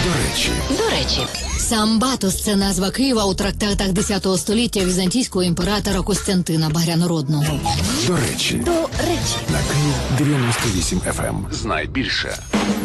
До речі. Самбатос – це назва Києва у трактатах 10 століття візантійського імператора Костянтина Багрянородного. До речі. До речі. На Київ 98 FM. Знай більше.